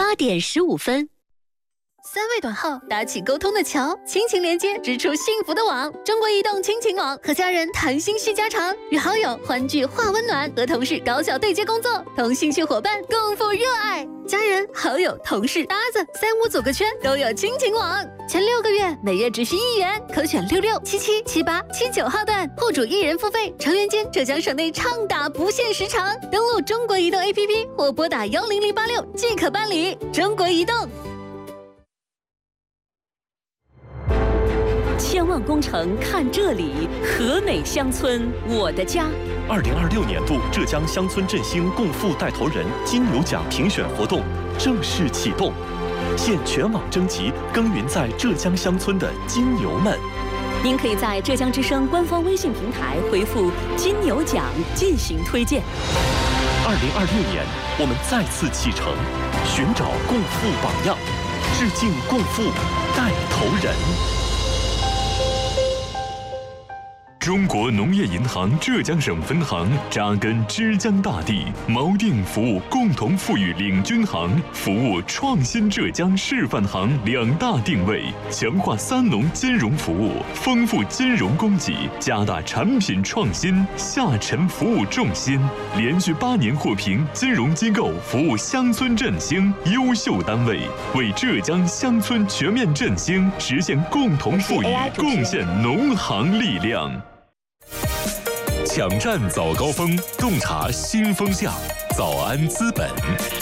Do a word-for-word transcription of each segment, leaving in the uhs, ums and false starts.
八点十五分。 三位短号搭起沟通的桥，亲情连接织出幸福的网。中国移动亲情网，和家人谈心叙家常，与好友欢聚话温暖，和同事高效对接工作，同兴趣伙伴共赴热爱。家人、好友、同事、搭子，三五组个圈都有亲情网。前六个月每月只需一元，可选六六、七七、七八、七九号段，户主一人付费，成员间浙江省内畅打不限时长。登录中国移动 A P P 或拨打幺零零八六即可办理。中国移动。 千万工程看这里，和美乡村我的家。 二零二六年度浙江乡村振兴共富带头人金牛奖评选活动正式启动，现全网征集耕耘在浙江乡村的金牛们。 您可以在浙江之声官方微信平台回复“金牛奖”进行推荐。 二零二六年，我们再次启程，寻找共富榜样，致敬共富带头人。 中国农业银行浙江省分行扎根枝江大地，锚定服务共同富裕领军行、服务创新浙江示范行两大定位，强化三农金融服务，丰富金融供给，加大产品创新，下沉服务重心，连续八年获评金融机构服务乡村振兴优秀单位，为浙江乡村全面振兴实现共同富裕贡献农行力量。抢占早高峰，洞察新风向。早安资本。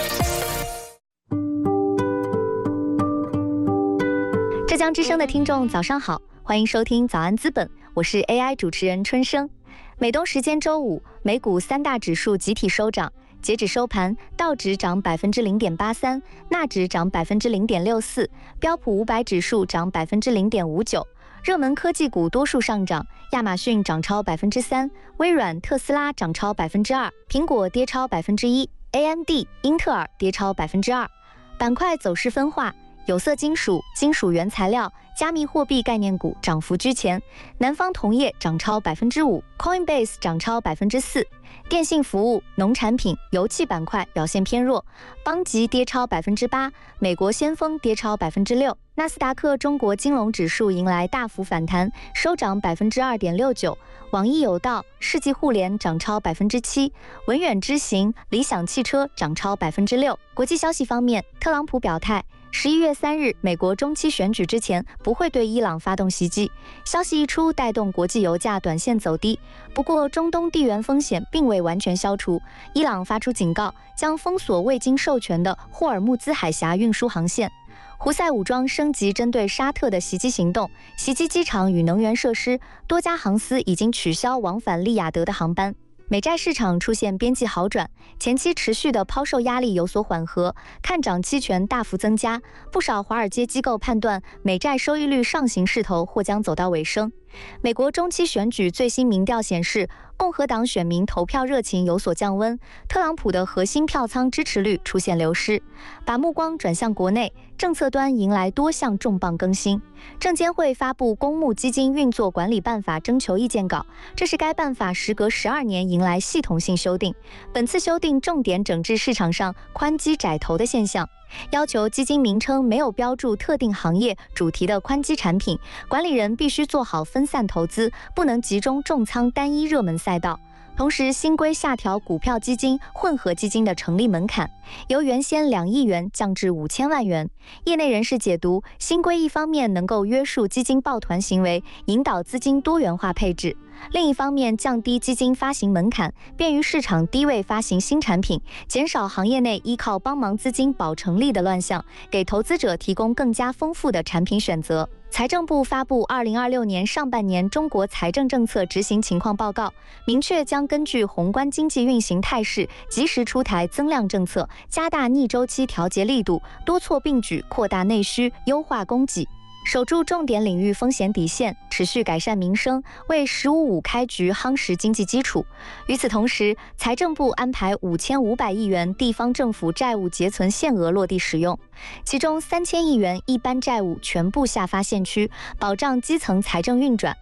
浙江之声的听众早上好，欢迎收听早安资本，我是 A I 主持人春生。美东时间周五，美股三大指数集体收涨，截止收盘，道指涨百分之零点八三，纳指涨百分之零点六四，标普五百指数涨百分之零点五九。热门科技股多数上涨，亚马逊涨超百分之三，微软、特斯拉涨超百分之二，苹果跌超百分之一 ，A M D、英特尔跌超百分之二。板块走势分化，有色金属、金属原材料、加密货币概念股涨幅居前，南方铜业涨超百分之五 ，Coinbase 涨超百分之四。电信服务、农产品、油气板块表现偏弱，邦吉跌超百分之八，美国先锋跌超百分之六。纳斯达克中国金融指数迎来大幅反弹，收涨百分之二点六九。网易有道、世纪互联涨超百分之七，文远之行、理想汽车涨超百分之六。国际消息方面，特朗普表态，十一月三日美国中期选举之前不会对伊朗发动袭击。消息一出，带动国际油价短线走低。不过，中东地缘风险并未完全消除，伊朗发出警告，将封锁未经授权的霍尔木兹海峡运输航线。胡塞武装升级针对沙特的袭击行动，袭击机场与能源设施，多家航司已经取消往返利雅得的航班。美债市场出现边际好转，前期持续的抛售压力有所缓和，看涨期权大幅增加，不少华尔街机构判断美债收益率上行势头或将走到尾声。美国中期选举最新民调显示，共和党选民投票热情有所降温，特朗普的核心票仓支持率出现流失。把目光转向国内，政策端迎来多项重磅更新。证监会发布《公募基金运作管理办法》征求意见稿，这是该办法时隔十二年迎来系统性修订。本次修订重点整治市场上宽基窄投的现象，要求基金名称没有标注特定行业主题的宽基产品，管理人必须做好分散投资，不能集中重仓单一热门赛道。同时，新规下调股票基金、混合基金的成立门槛，由原先两亿元降至五千万元。业内人士解读，新规一方面能够约束基金抱团行为，引导资金多元化配置；另一方面降低基金发行门槛，便于市场低位发行新产品，减少行业内依靠帮忙资金保成立的乱象，给投资者提供更加丰富的产品选择。财政部发布二零二六年上半年中国财政政策执行情况报告，明确将根据宏观经济运行态势，及时出台增量政策，加大逆周期调节力度，多措并举，扩大内需，优化供给。守住重点领域风险底线，持续改善民生，为“十五五”开局夯实经济基础。与此同时，财政部安排五千五百亿元地方政府债务结存限额落地使用，其中三千亿元一般债务全部下发县区，保障基层财政运转。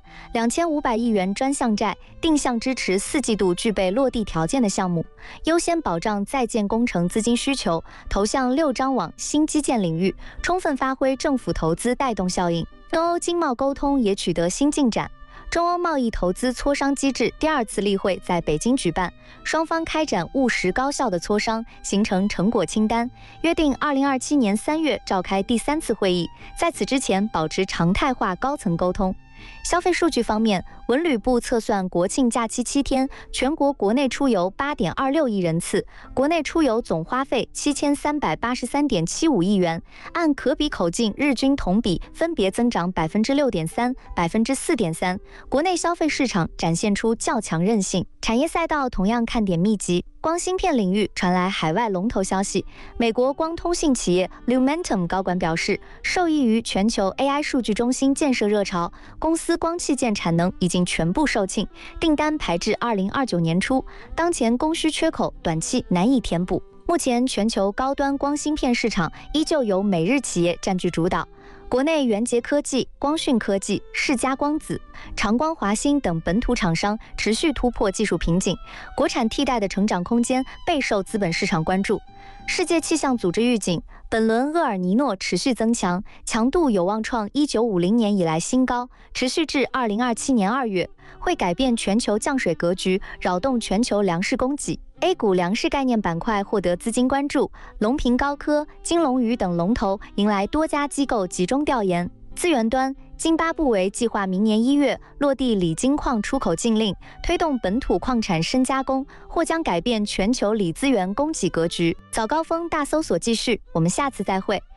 两千五百亿元专项债，定向支持四季度具备落地条件的项目，优先保障在建工程资金需求，投向六张网新基建领域，充分发挥政府投资带动效应。中欧经贸沟通也取得新进展。中欧贸易投资磋商机制第二次例会在北京举办，双方开展务实高效的磋商，形成成果清单，约定二零二七年三月召开第三次会议，在此之前保持常态化高层沟通。消费数据方面，文旅部测算国庆假期七天，全国国内出游 八点二六亿人次，国内出游总花费七千三百八十三点七五亿元，按可比口径日均同比分别增长 百分之六点三、百分之四点三，国内消费市场展现出较强韧性。产业赛道同样看点密集，光芯片领域传来海外龙头消息，美国光通信企业 Lumentum 高管表示，受益于全球 A I 数据中心建设热潮，公司光器件产能已经全部售罄，订单排至二零二九年初，当前供需缺口短期难以填补。目前全球高端光芯片市场依旧由美日企业占据主导，国内元捷科技、光讯科技、世嘉光子、长光华星等本土厂商持续突破技术瓶颈，国产替代的成长空间备受资本市场关注。世界气象组织预警，本轮厄尔尼诺持续增强，强度有望创一九五零年以来新高，持续至二零二七年二月，会改变全球降水格局，扰动全球粮食供给。A 股粮食概念板块获得资金关注，隆平高科、金龙鱼等龙头迎来多家机构集中调研。资源端，津巴布韦计划明年一月落地锂金矿出口禁令，推动本土矿产深加工，或将改变全球锂资源供给格局。早高峰大搜索继续，我们下次再会。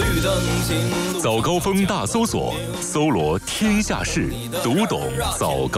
早高峰大搜索，搜罗天下事，读懂早高。